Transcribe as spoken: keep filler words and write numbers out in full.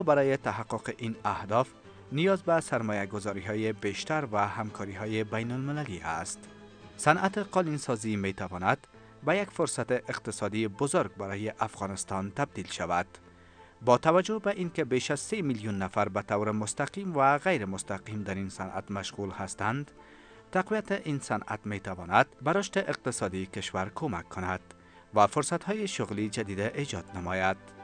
برای تحقق این اهداف نیاز به سرمایه گذاری های بیشتر و همکاری های بین المللی است. صنعت قالین‌سازی می تواند به یک فرصت اقتصادی بزرگ برای افغانستان تبدیل شود. با توجه به اینکه بیش از سه میلیون نفر به طور مستقیم و غیر مستقیم در این صنعت مشغول هستند، تقویت این صنعت می تواند به رشد اقتصادی کشور کمک کند و فرصت‌های شغلی جدید ایجاد نماید.